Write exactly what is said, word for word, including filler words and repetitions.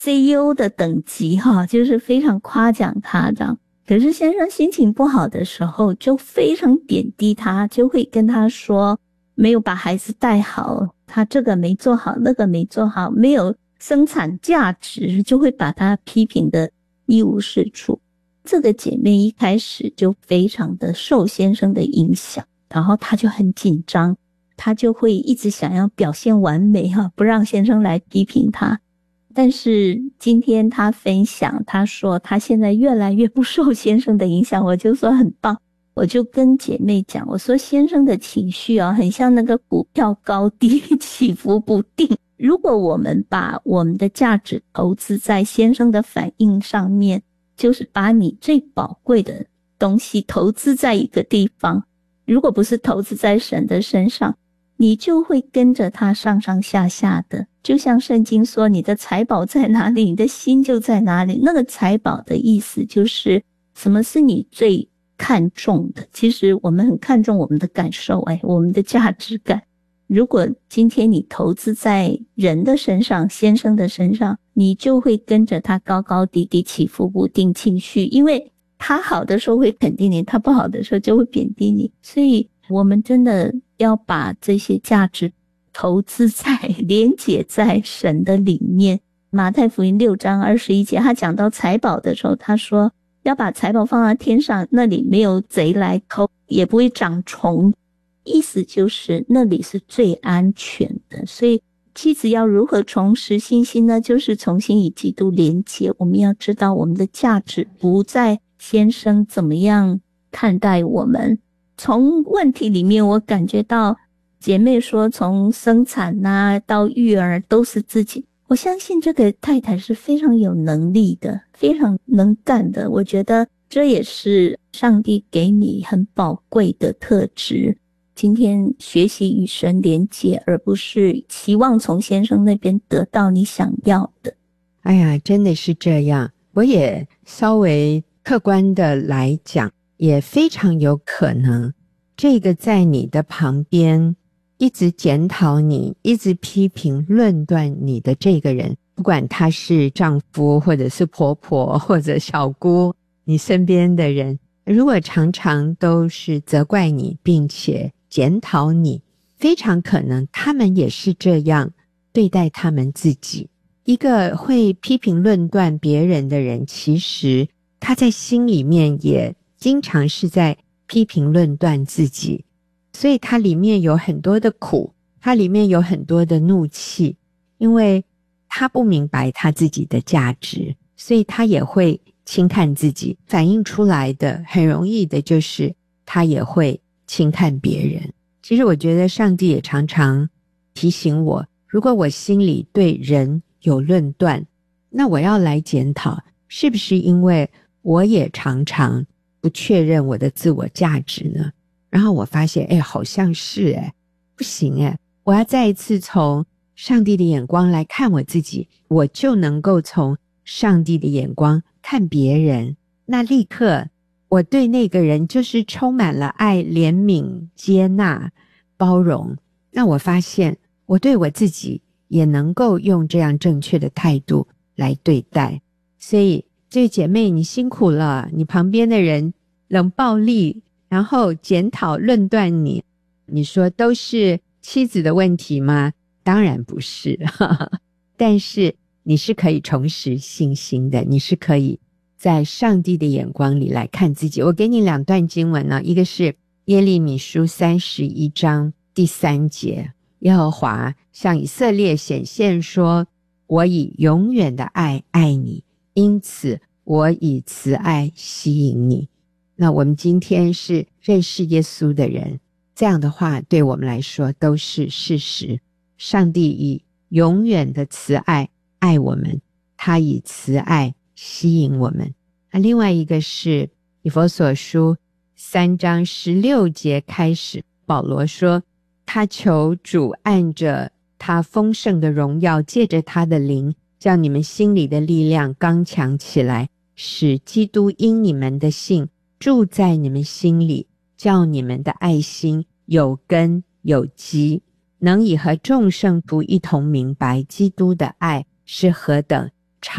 C E O 的等级哈，就是非常夸奖他这样。可是先生心情不好的时候就非常贬低他，就会跟他说没有把孩子带好，他这个没做好，那个没做好，没有生产价值，就会把他批评的一无是处。这个姐妹一开始就非常的受先生的影响，然后她就很紧张，她就会一直想要表现完美哈，不让先生来批评她。但是今天她分享，她说她现在越来越不受先生的影响，我就说很棒。我就跟姐妹讲，我说先生的情绪啊，很像那个股票高低起伏不定。如果我们把我们的价值投资在先生的反应上面，就是把你最宝贵的东西投资在一个地方，如果不是投资在神的身上，你就会跟着他上上下下的。就像圣经说，你的财宝在哪里，你的心就在哪里。那个财宝的意思就是什么是你最看重的。其实我们很看重我们的感受，哎，我们的价值感。如果今天你投资在人的身上，先生的身上，你就会跟着他高高低低起伏不定情绪，因为他好的时候会肯定你，他不好的时候就会贬低你。所以我们真的要把这些价值投资在连结在神的里面。马太福音六章二十一节，他讲到财宝的时候，他说要把财宝放在天上，那里没有贼来偷，也不会长虫。意思就是那里是最安全的。所以妻子要如何重拾信心呢？就是重新与基督连结。我们要知道我们的价值不在先生怎么样看待我们。从问题里面我感觉到姐妹说从生产啊到育儿都是自己，我相信这个太太是非常有能力的，非常能干的。我觉得这也是上帝给你很宝贵的特质。今天学习与神连结，而不是期望从先生那边得到你想要的。 哎呀，真的是这样。我也稍微客观的来讲，也非常有可能这个在你的旁边一直检讨你，一直批评论断你的这个人，不管他是丈夫或者是婆婆或者小姑，你身边的人如果常常都是责怪你并且检讨你，非常可能他们也是这样对待他们自己。一个会批评论断别人的人，其实他在心里面也经常是在批评论断自己，所以他里面有很多的苦，他里面有很多的怒气，因为他不明白他自己的价值，所以他也会轻看自己，反映出来的很容易的就是他也会轻看别人。其实我觉得上帝也常常提醒我，如果我心里对人有论断，那我要来检讨，是不是因为我也常常不确认我的自我价值呢？然后我发现，哎，好像是哎，不行哎，我要再一次从上帝的眼光来看我自己，我就能够从上帝的眼光看别人，那立刻我对那个人就是充满了爱、怜悯、接纳、包容。那我发现我对我自己也能够用这样正确的态度来对待。所以这位姐妹，你辛苦了，你旁边的人冷暴力，然后检讨论断你，你说都是妻子的问题吗？当然不是但是你是可以重拾信心的，你是可以在上帝的眼光里来看自己。我给你两段经文呢，一个是耶利米书三十一章第三节，耶和华向以色列显现说，我以永远的爱爱你，因此我以慈爱吸引你。那我们今天是认识耶稣的人，这样的话对我们来说都是事实。上帝以永远的慈爱爱我们，他以慈爱吸引我们。那另外一个是以弗所书三章十六节开始，保罗说，他求主按着他丰盛的荣耀，借着他的灵，叫你们心里的力量刚强起来，使基督因你们的信住在你们心里，叫你们的爱心有根有基，能以和众圣徒一同明白基督的爱是何等